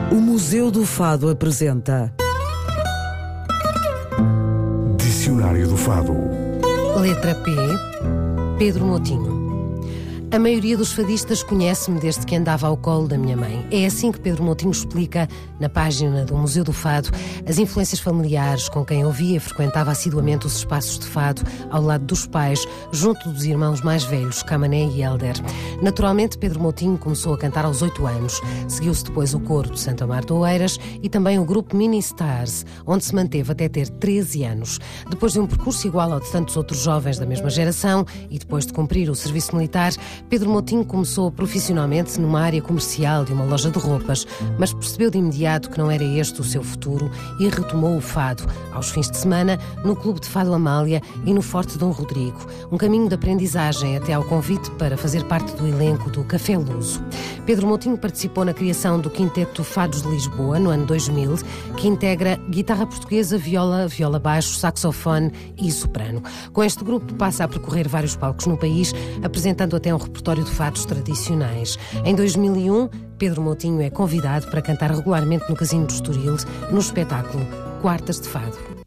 O Museu do Fado apresenta Dicionário do Fado. Letra P. Pedro Motinho. A maioria dos fadistas conhece-me desde que andava ao colo da minha mãe. É assim que Pedro Motinho explica, na página do Museu do Fado, as influências familiares com quem ouvia e frequentava assiduamente os espaços de fado, ao lado dos pais, junto dos irmãos mais velhos, Camané e Hélder. Naturalmente, Pedro Motinho começou a cantar aos 8 anos. Seguiu-se depois o coro de Santo Amaro de Oeiras e também o grupo Mini Stars, onde se manteve até ter 13 anos. Depois de um percurso igual ao de tantos outros jovens da mesma geração e depois de cumprir o serviço militar, Pedro Motinho começou profissionalmente numa área comercial de uma loja de roupas, mas percebeu de imediato que não era este o seu futuro e retomou o fado, aos fins de semana, no Clube de Fado Amália e no Forte Dom Rodrigo, um caminho de aprendizagem até ao convite para fazer parte do elenco do Café Luso. Pedro Motinho participou na criação do Quinteto Fados de Lisboa, no ano 2000, que integra guitarra portuguesa, viola, viola baixo, saxofone e soprano. Com este grupo passa a percorrer vários palcos no país, apresentando até um repertório de fados tradicionais. Em 2001, Pedro Motinho é convidado para cantar regularmente no Casino do Estoril, no espetáculo Quartas de Fado.